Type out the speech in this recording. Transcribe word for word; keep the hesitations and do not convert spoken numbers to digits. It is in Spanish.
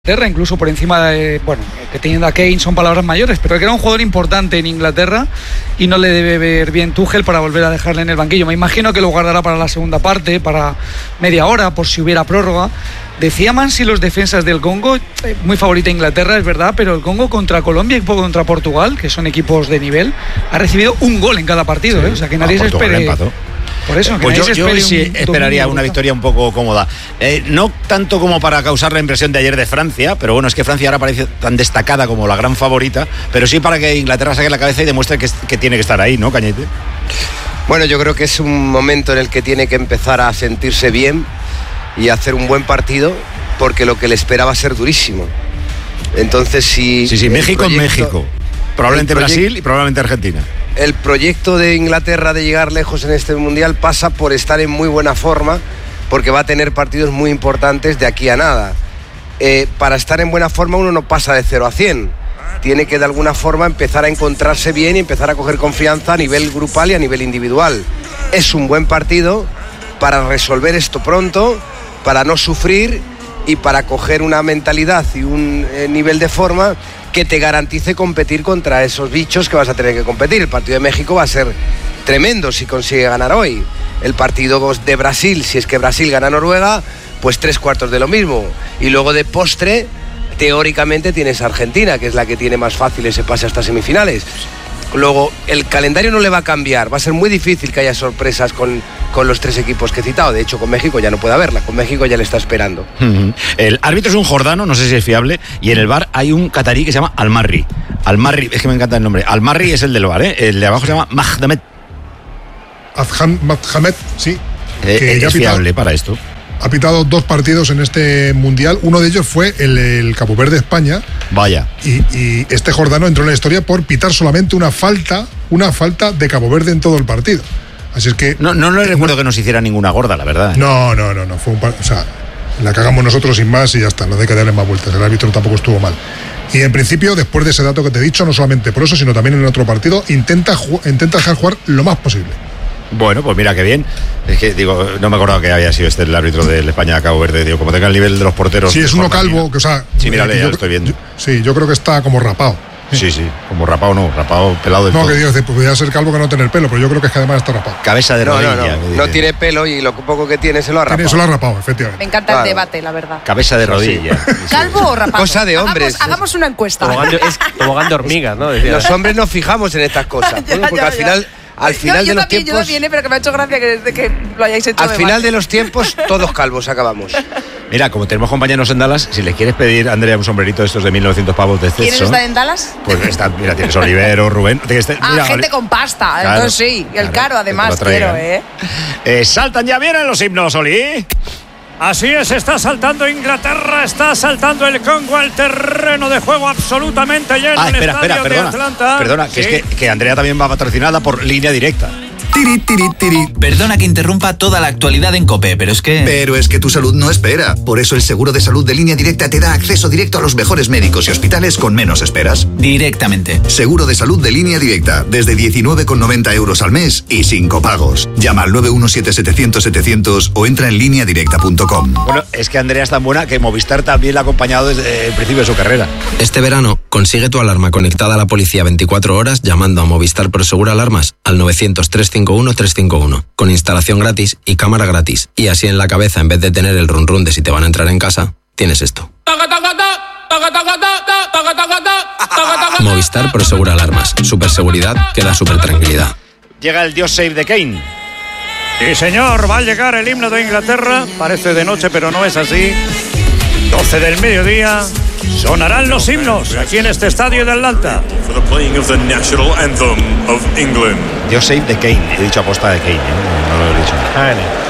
incluso por encima de, bueno, que teniendo a Kane son palabras mayores, pero que era un jugador importante en Inglaterra y no le debe ver bien Tuchel para volver a dejarle en el banquillo. Me imagino que lo guardará para la segunda parte, para media hora, por si hubiera prórroga. Decía Mansi los defensas del Congo, eh, muy favorita Inglaterra, es verdad, pero el Congo contra Colombia y contra Portugal, que son equipos de nivel, ha recibido un gol en cada partido, sí. ¿eh? O sea que nadie ah, se espere. Empató. Por eso, que pues yo, yo sí un esperaría una victoria un poco cómoda. Eh, no tanto como para causar la impresión de ayer de Francia, pero bueno, es que Francia ahora parece tan destacada como la gran favorita, pero sí para que Inglaterra saque la cabeza y demuestre que, que tiene que estar ahí, ¿no, Cañete? Bueno, yo creo que es un momento en el que tiene que empezar a sentirse bien y hacer un buen partido, porque lo que le espera va a ser durísimo. Entonces, si... Sí, sí, México en México. Probablemente Brasil y probablemente Argentina. El proyecto de Inglaterra de llegar lejos en este Mundial pasa por estar en muy buena forma, porque va a tener partidos muy importantes de aquí a nada. Eh, para estar en buena forma uno no pasa de cero a cien. Tiene que de alguna forma empezar a encontrarse bien y empezar a coger confianza a nivel grupal y a nivel individual. Es un buen partido para resolver esto pronto, para no sufrir y para coger una mentalidad y un eh, nivel de forma que te garantice competir contra esos bichos que vas a tener que competir. El partido de México va a ser tremendo si consigue ganar hoy. El partido de Brasil, si es que Brasil gana a Noruega, pues tres cuartos de lo mismo. Y luego de postre, teóricamente tienes a Argentina, que es la que tiene más fácil ese pase hasta semifinales. Luego, el calendario no le va a cambiar, va a ser muy difícil que haya sorpresas con, con los tres equipos que he citado. De hecho, con México ya no puede haberla, con México ya le está esperando. Uh-huh. El árbitro es un jordano, no sé si es fiable, y en el V A R hay un catarí que se llama Al-Marri. Al-Marri, es que me encanta el nombre. Al-Marri es el del V A R, ¿eh? El de abajo se llama Mahdamed. Mahdamed, sí. Eh, que ¿Es fiable para esto? Ha pitado dos partidos en este Mundial. Uno de ellos fue el, el Cabo Verde-España. Vaya. Y, y este jordano entró en la historia por pitar solamente una falta, una falta de Cabo Verde en todo el partido. Así es que... No, no le recuerdo que nos hiciera ninguna gorda, la verdad. No, no, no, no. Fue un par, o sea, la cagamos nosotros sin más y ya está. No hay que darle más vueltas. El árbitro tampoco estuvo mal. Y en principio, después de ese dato que te he dicho, no solamente por eso, sino también en otro partido, intenta, intenta dejar jugar lo más posible. Bueno, pues mira qué bien. Es que digo, no me acordaba que había sido este el árbitro del España-Cabo Verde. Digo, como tenga el nivel de los porteros. Sí, es uno calvo, que o sea. Sí, mírale, ya yo, lo estoy viendo. Yo, sí, yo creo que está como rapado. Sí, sí, como rapado no, rapado pelado del No, todo. que Dios, podría ser calvo que no tener pelo, pero yo creo que es que además está rapado. Cabeza de rodilla. No, no, no, no tiene pelo y lo poco que tiene se lo ha rapado. Tiene, se lo ha rapado, efectivamente. Me encanta claro. el debate, la verdad. Cabeza de rodilla. Sí. ¿Calvo o rapado? Cosa de hombres. Hagamos, hagamos una encuesta. Tobogán de, es tobogán de hormigas, ¿no? Decía. Los hombres nos fijamos en estas cosas, ya, ¿no? Porque ya, al final... Ya. Al final yo, yo de los también, tiempos. Yo también, pero que me ha hecho gracia que desde que lo hayáis hecho. Al de final mal. de los tiempos, todos calvos acabamos. Mira, como tenemos compañeros en Dallas, si le quieres pedir, Andrea, un sombrerito de estos de mil novecientos pavos de Stetson. ¿Quiénes están en Dallas? Pues está, mira, tienes Olivero, Rubén. Tienes, ah, mira, gente con pasta. Claro, entonces sí, el claro, caro además quiero, ¿eh? ¿eh? Saltan ya, vienen los himnos, Oli. Así es, está saltando Inglaterra, está saltando el Congo al terreno de juego absolutamente lleno. Ah, espera, el estadio espera, perdona. de Atlanta. Perdona, que ¿Sí? es que, que Andrea también va patrocinada por Línea Directa. Tiri, tiri, tiri. Perdona que interrumpa toda la actualidad en COPE, pero es que... Pero es que tu salud no espera. Por eso el seguro de salud de Línea Directa te da acceso directo a los mejores médicos y hospitales con menos esperas. Directamente. Seguro de salud de Línea Directa, desde diecinueve con noventa euros al mes y sin copagos. Llama al nueve uno siete setecientos setecientos o entra en línea directa punto com. Bueno, es que Andrea es tan buena que Movistar también la ha acompañado desde el principio de su carrera. Este verano, consigue tu alarma conectada a la policía veinticuatro horas llamando a Movistar Prosegur Alarmas al novecientos, trescientos cincuenta y uno, trescientos cincuenta y uno, con instalación gratis y cámara gratis. Y así en la cabeza, en vez de tener el run run de si te van a entrar en casa, tienes esto. Movistar Prosegur Alarmas. Super seguridad que da super tranquilidad. Llega el Dios Save de Kane. Sí, señor, va a llegar el himno de Inglaterra. Parece de noche, pero no es así. doce del mediodía. Sonarán los himnos aquí en este estadio de Atlanta. Dios Save de Kane. He dicho aposta de Kane, ¿eh? No lo he dicho.